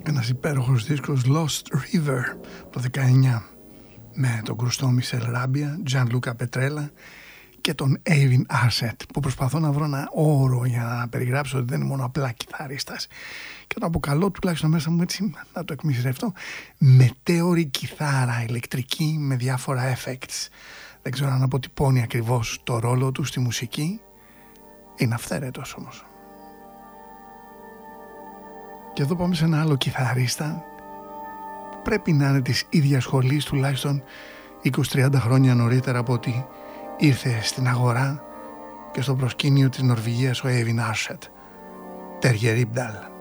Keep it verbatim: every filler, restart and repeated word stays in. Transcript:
Ένας υπέροχος δίσκος, Lost River, το δεκαεννιά, με τον κρουστό Μισελ Ράμπια, Gianluca Petrella και τον Eivin Arseth, που προσπαθώ να βρω ένα όρο για να περιγράψω ότι δεν είναι μόνο απλά κιθαρίστας, και το αποκαλώ τουλάχιστον μέσα μου έτσι, να το εκμυστηρευτώ, μετέωρη κιθάρα ηλεκτρική με διάφορα effects. Δεν ξέρω αν αποτυπώνει ακριβώς το ρόλο του στη μουσική. Είναι αυθαίρετος όμως. Και εδώ πάμε σε ένα άλλο κιθαρίστα που πρέπει να είναι της ίδιας σχολής, τουλάχιστον είκοσι με τριάντα χρόνια νωρίτερα από ότι ήρθε στην αγορά και στο προσκήνιο της Νορβηγίας ο Eivin Arseth, Terje Rybdal.